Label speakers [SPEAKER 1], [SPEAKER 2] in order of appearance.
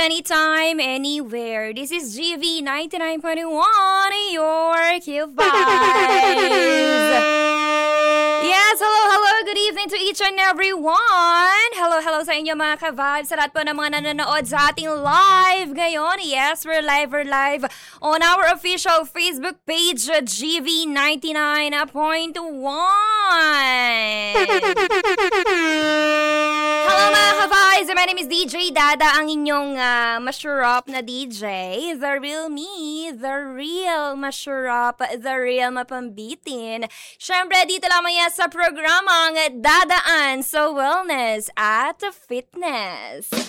[SPEAKER 1] Anytime, anywhere. This is GV 99.1, your Q Vibes. Yes, hello, good evening to each and everyone. Hello sa inyo mga ka-vibes, sa lahat po ng mga nanonood sa ating live ngayon. Yes, we're live on our official Facebook page, GV 99.1. Hello mga ka-vibes, my name is DJ Dada, ang inyong mashurup na DJ. The real me, the real mashurup, the real mapambitin. Syempre, dito lamang yan sa programang Dadaan sa Wellness at Fitness.